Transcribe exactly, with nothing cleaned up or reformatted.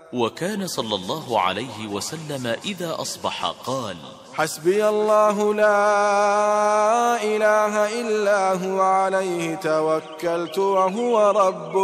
وكان صلى الله عليه وسلم إذا أصبح قال: حسبي الله لا إله إلا هو عليه توكلت وهو رب